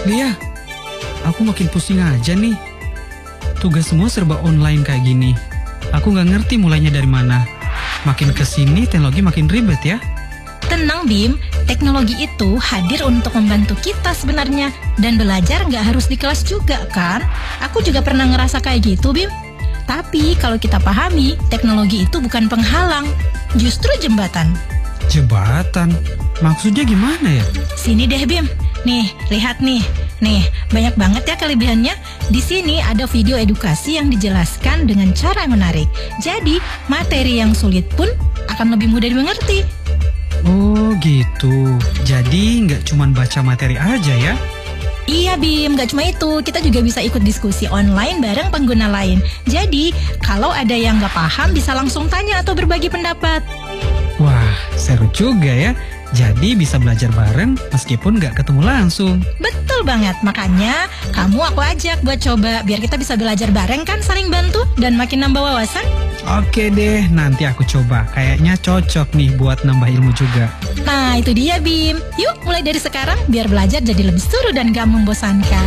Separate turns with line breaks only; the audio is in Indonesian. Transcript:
Lia, aku makin pusing aja nih. Tugas semua serba online kayak gini. Aku nggak ngerti mulainya dari mana. Makin kesini teknologi makin ribet ya.
Tenang Bim, teknologi itu hadir untuk membantu kita sebenarnya. Dan belajar nggak harus di kelas juga kan? Aku juga pernah ngerasa kayak gitu Bim. Tapi kalau kita pahami, teknologi itu bukan penghalang, justru jembatan.
Jembatan? Maksudnya gimana ya?
Sini deh Bim, nih lihat nih. Nih, banyak banget ya kelebihannya. Di sini ada video edukasi yang dijelaskan dengan cara yang menarik. Jadi, materi yang sulit pun akan lebih mudah dimengerti.
Oh gitu, jadi nggak cuma baca materi aja ya?
Iya Bim, gak cuma itu, kita juga bisa ikut diskusi online bareng pengguna lain. Jadi, kalau ada yang gak paham bisa langsung tanya atau berbagi pendapat.
Wah, seru juga ya. Jadi bisa belajar bareng meskipun gak ketemu langsung.
Betul banget, makanya kamu aku ajak buat coba biar kita bisa belajar bareng kan, saling bantu dan makin nambah wawasan.
Oke deh, nanti aku coba. Kayaknya cocok nih buat nambah ilmu juga.
Nah, itu dia Bim. Yuk mulai dari sekarang biar belajar jadi lebih seru dan gak membosankan.